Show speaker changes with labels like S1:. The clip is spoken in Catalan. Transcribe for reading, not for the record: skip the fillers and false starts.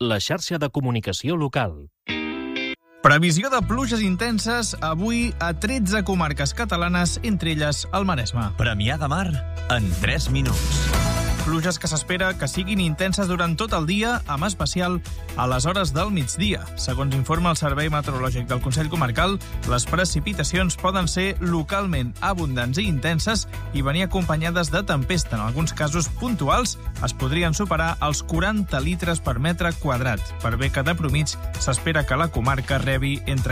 S1: la xarxa de comunicació local.
S2: Previsió de pluges intenses avui a 13 comarques catalanes, entre elles el Maresme.
S3: Premià de Mar en 3 minuts.
S2: Pluges que s'espera que siguin intenses durant tot el dia, amb especial a les hores del migdia. Segons informa el Servei Meteorològic del Consell Comarcal, les precipitacions poden ser localment abundants i intenses i venir acompanyades de tempesta. En alguns casos puntuals es podrien superar els 40 litres per metre quadrat. Per bé que de promig s'espera que la comarca rebi entre